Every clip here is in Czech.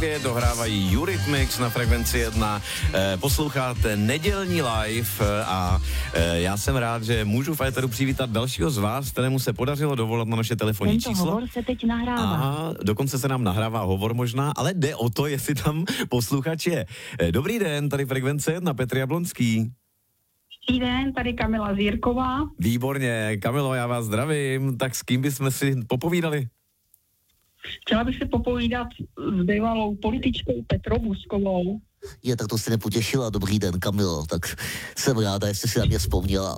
Dohrávají Eurythmics na Frekvenci 1. Posloucháte nedělní live a já jsem rád, že můžu v éteru přivítat dalšího z vás, kterému se podařilo dovolat na naše telefonní číslo. Tento hovor se teď nahrává. A dokonce se nám nahrává hovor možná, ale jde o to, jestli tam posluchač je. Dobrý den, tady Frekvence 1, Petr Jablonský. Dobrý den, tady Kamila Zírková. Výborně, Kamilo, já vás zdravím. Tak s kým bychom si popovídali? Chtěla bych se popovídat s bývalou političkou Petrou Buzkovou. Tak to se nepotěšila. Dobrý den, Kamilo, tak jsem ráda, jestli si na mě vzpomněla.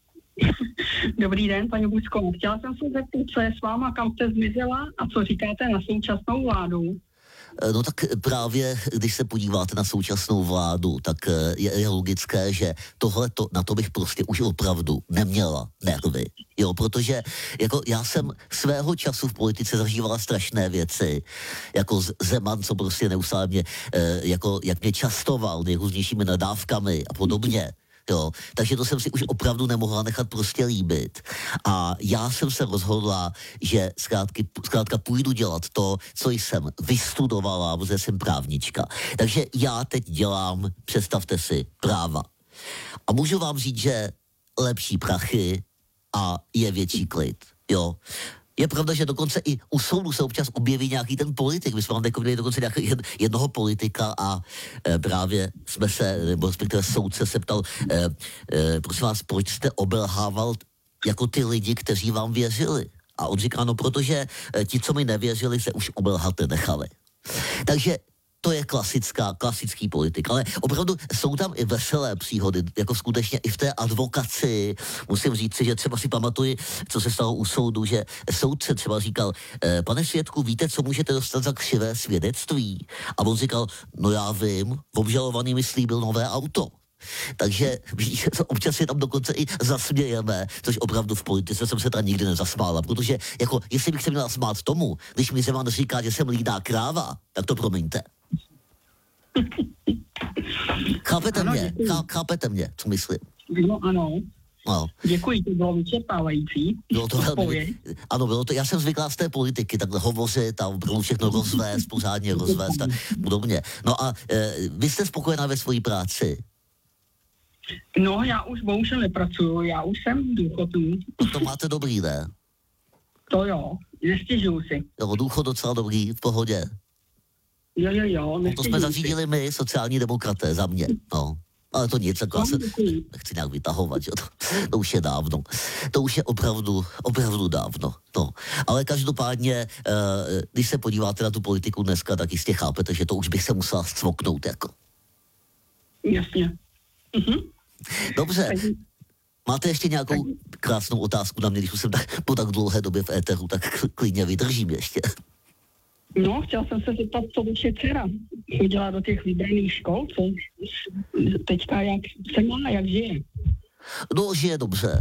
Dobrý den, paní Buzková. Chtěla jsem se zeptat, co je s váma, kam jste zmizela a co říkáte na současnou vládu? No tak právě, když se podíváte na současnou vládu, tak je logické, že na to bych prostě už opravdu neměla nervy. Jo, protože jako já jsem svého času v politice zažívala strašné věci, jako Zeman, co prostě neustále mě, jak mě častoval nejrůznějšími nadávkami a podobně. Jo, takže to jsem si už opravdu nemohla nechat prostě líbit. A já jsem se rozhodla, že zkrátka půjdu dělat to, co jsem vystudovala, protože jsem právnička. Takže já teď dělám, představte si, práva. A můžu vám říct, že lepší prachy a je větší klid. Jo. Je pravda, že dokonce i u soudu se občas objeví nějaký ten politik. My jsme vám takový dokonce jednoho politika a právě jsme se, nebo respektive soudce se ptal, prosím vás, proč jste obelhával jako ty lidi, kteří vám věřili? A on říká, no protože ti, co mi nevěřili, se už obelhat nechali. Takže to je klasický politik, ale opravdu jsou tam i veselé příhody, jako skutečně i v té advokaci. Musím říct si, že třeba si pamatuji, co se stalo u soudu, že soudce třeba říkal, pane svědku, víte, co můžete dostat za křivé svědectví? A on říkal, no já vím, obžalovaný mi slíbil nové auto. Takže víš, občas je tam dokonce i zasmějeme, což opravdu v politice jsem se tam nikdy nezasmála, protože jako, jestli bych se měla smát tomu, když mi Zeman říká, že jsem líná kráva, tak to promiňte. Chápete mě, co myslím? No ano. No. Děkuji, to bylo vyčerpávající. Bylo to velmi, ano, bylo to, já jsem zvyklá z té politiky, takhle hovořit a všechno rozvést, pořádně rozvést a podobně. No a vy jste spokojená ve své práci? No, já už bohužel nepracuju, já už jsem v důchodu. No to máte dobrý, ne? To jo, nestěžuju si. Jo, důchod docela dobrý, v pohodě. Jo, no, to jsme zařídili my, sociální demokraté, za mě, no. Ale to nic, jako já se nechci nějak vytahovat, jo. To už je dávno. To už je opravdu dávno, no. Ale každopádně, když se podíváte na tu politiku dneska, tak jistě chápete, že to už bych se musela scvoknout, jako. Jasně. Dobře. Máte ještě nějakou krásnou otázku na mě, když už jsem po tak dlouhé době v éteru, tak klidně vydržím ještě. No, chtěla jsem se zeptat, co vaše dcera chodila do těch vybraných škol, co teďka jak se má, jak žije? No, žije dobře.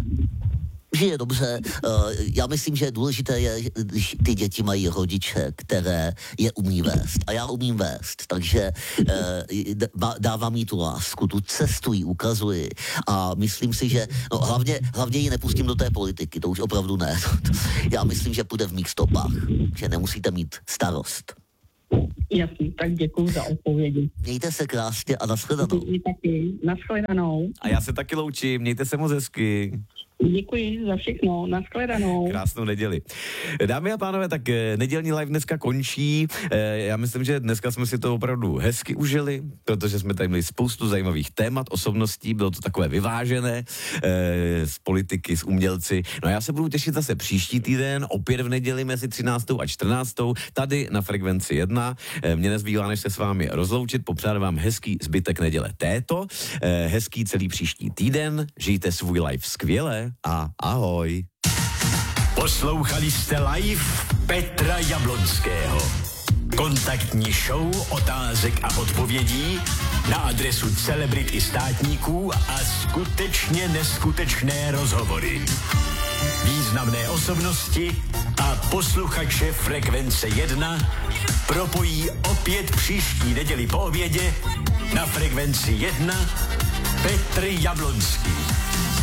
Já myslím, že důležité je, když ty děti mají rodiče, které je umí vést. A já umím vést, takže dávám jí tu lásku, tu cestu jí ukazuji. A myslím si, že no, hlavně ji nepustím do té politiky, to už opravdu ne. Já myslím, že půjde v mých stopách, že nemusíte mít starost. Jasně, tak děkuju za odpovědi. Mějte se krásně a nashledanou. Nashledanou. A já se taky loučím, mějte se moc hezky. Děkuji za všechno, nashledanou. Krásnou neděli. Dámy a pánové, tak nedělní live dneska končí. Já myslím, že dneska jsme si to opravdu hezky užili, protože jsme tady měli spoustu zajímavých témat, osobností, bylo to takové vyvážené z politiky, z umělci. No a já se budu těšit zase příští týden, opět v neděli mezi 13. a 14. tady na Frekvenci 1. Mně nezbývá, než se s vámi rozloučit, popřát vám hezký zbytek neděle této, hezký celý příští týden, žijte svůj life skvěle a ahoj. Poslouchali jste live Petra Jablonského. Kontaktní show otázek a odpovědí na adresu celebrit i státníků a skutečně neskutečné rozhovory. Významné osobnosti a posluchače Frekvence 1 propojí opět příští neděli po obědě na Frekvenci 1 Petr Jablonský.